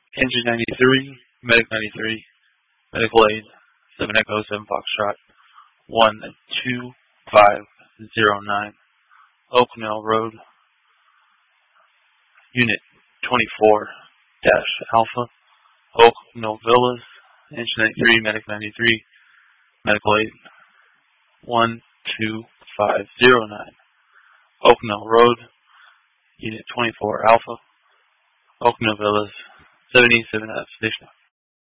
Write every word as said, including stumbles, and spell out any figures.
Engine ninety-three, Medic ninety-three, Medical Aid, seven Echo, seven Foxtrot, one two five zero nine, Oaknell Road, Unit twenty-four dash Alpha, Oaknell Villas, Engine ninety-three, Medic ninety-three, Medical Aid, one two five zero nine, Oaknell Road, Unit twenty-four Alpha, Oaknell Villas, seventy-seven F Station.